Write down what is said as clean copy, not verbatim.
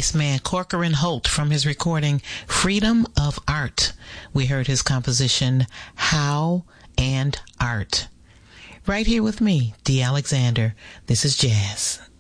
bassman Corcoran Holt from his recording Freedom of Art. We heard his composition How and Art. Right here with me, Dee Alexander. This is Jazz.